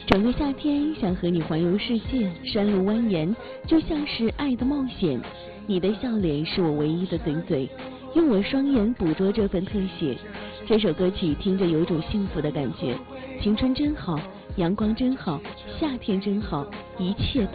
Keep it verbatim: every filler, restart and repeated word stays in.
整个夏天想和你环游世界，山路蜿蜒，就像是爱的冒险。你的笑脸是我唯一的嘴嘴，用我双眼捕捉这份特写。这首歌曲听着有种幸福的感觉，青春真好，阳光真好，夏天真好，一切都